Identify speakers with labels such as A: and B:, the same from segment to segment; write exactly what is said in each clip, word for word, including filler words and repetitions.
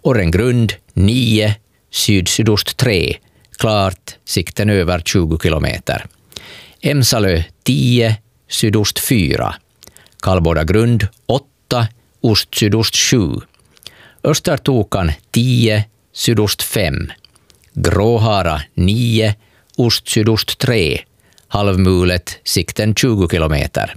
A: Orrengrund nio, syd-sydost tre, klart, sikten över tjugo kilometer. Emsalö tio, sydost fyra. Kallbådagrund åtta, ost-sydost sju. Östertokan tio, sydost fem. Gråhara nio, ost-sydost tre. Halvmulet, sikten tjugo kilometer.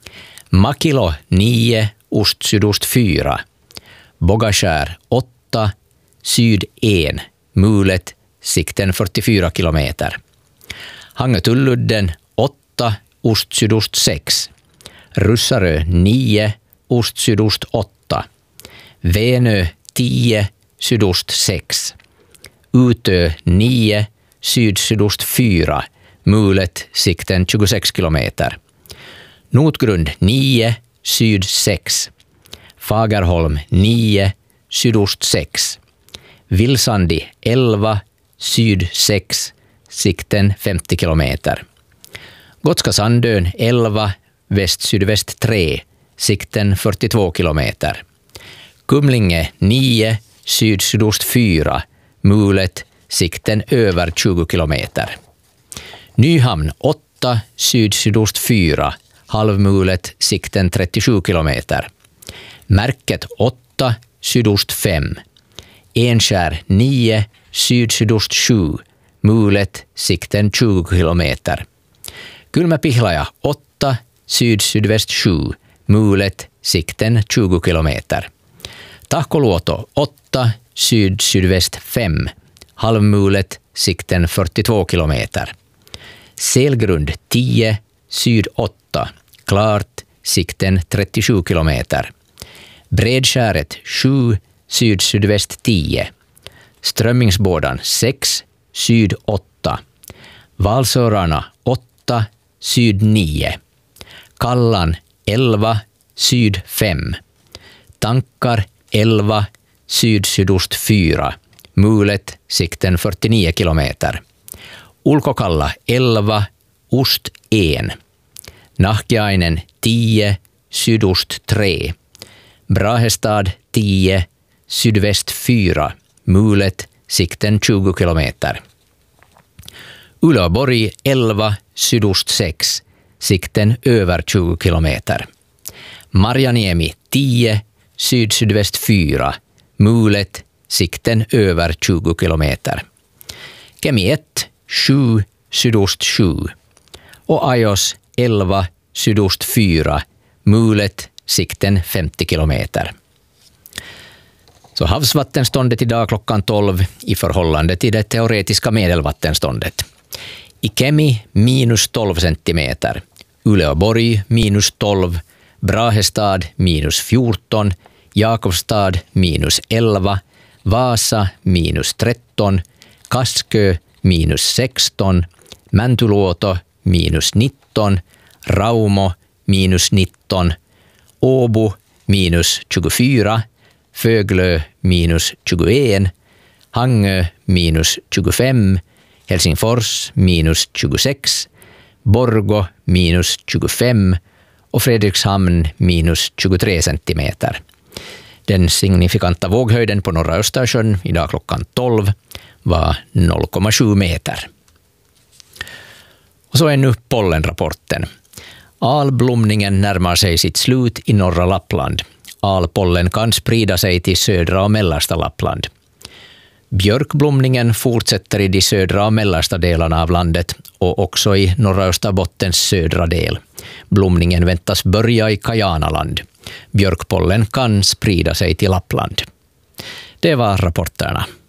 A: Makilo nio, ost-sydost fyra. Bogaskär åtta, syd en. Mulet, sikten fyrtiofyra kilometer. Hangötulludden åtta, ost-sydost sex. Russarö nio, ost-sydost åtta. Venö tio, sydost sex. Utö nio, syd-sydost fyra. Mulet, sikten tjugosex kilometer. Notgrund nio, syd sex. Fagerholm nio, sydost sex. Vilsandi elva, syd sex. Sikten femtio kilometer. Gotska Sandön elva, väst-sydväst tre. Sikten fyrtiotvå kilometer. Kumlinge nio, syd-sydost fyra. Mulet, sikten över tjugo kilometer. Nyhamn åtta, syd-sydost fyra. Halvmulet, sikten trettiosju kilometer. Märket åtta, sydost fem. Enskär nio, syd-sydost sju. Mulet, sikten tjugo kilometer. Kylmäpihlaja åtta, syd-sydväst sju. Mulet, sikten tjugo kilometer. Tahkoluoto åtta, syd-sydväst fem. Halvmulet, sikten fyrtiotvå kilometer. Selgrund tio, syd åtta. Klart, sikten trettiosju kilometer. Bredskäret sju, syd-sydväst tio. Strömmingsbådan sex, syd åtta. Valsörarna åtta, syd nio. Kallan elva, syd fem. Tankar elva, syd-sydost fyra. Mulet, sikten fyrtionio kilometer. Ulkokalla elva, ost en. Nahkiainen tio, sydost tre. Brahestad tio, sydväst fyra. Mulet, sikten tjugo kilometer. Uleåborg elva, sydost sex. Sikten över tjugo kilometer. Marjaniemi tio, syd-sydväst fyra. Mulet, sikten över tjugo kilometer. Kemi ett, sju, sydost sju. Och Ajos elva, sydost fyra. Mulet, sikten femtio kilometer. Så havsvattenståndet idag klockan tolv i förhållande till det teoretiska medelvattenståndet. I Kemi minus tolv centimeter. Uleåborg minus tolv. Brahestad minus fjorton. Jakobstad minus elva. Vasa minus tretton. Kaskö minus sexton. Mäntyluoto minus nitton. Raumo minus nitton. Åbo minus tjugofyra. Föglö minus tjugoen. Hangö minus tjugofem. Helsingfors minus tjugosex. Borgo minus tjugofem. Och Fredrikshamn minus tjugotre centimeter. Den signifikanta våghöjden på norra Östersjön idag klockan tolv var noll komma sju meter. Och så är nu pollenrapporten. Alblomningen närmar sig sitt slut i norra Lappland. Alpollen kan sprida sig till södra och mellersta Lappland. Björkblomningen fortsätter i de södra och mellersta delarna av landet och också i norra Österbottens södra del. Blomningen väntas börja i Kajanaland. Björkpollen kan sprida sig till Lappland. Det var rapporterna.